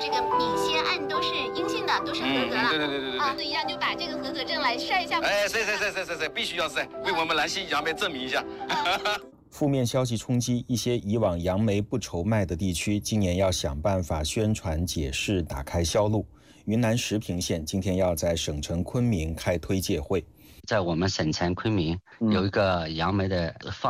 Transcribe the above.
这个米线案都是阴性的，都是合格了。 对。 啊，一样就把这个合格证来晒一下。 哎，晒，必须要晒，为我们兰溪杨梅证明一下。 负面消息冲击一些以往杨梅不愁卖的地区，今年要想办法宣传解释，打开销路。云南石屏县今天要在省城昆明开推介会。 在我们省城昆明有一个杨梅的放